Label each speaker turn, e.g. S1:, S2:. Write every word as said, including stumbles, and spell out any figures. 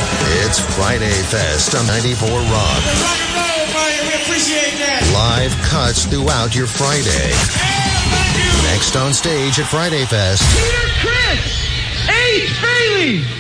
S1: It's Friday Fest on ninety-four Rock.
S2: Rock and roll, buddy. We appreciate that.
S1: Live cuts throughout your Friday.
S2: Hey, thank you.
S1: Next on stage at Friday Fest.
S3: Peter Criss, Ace Frehley.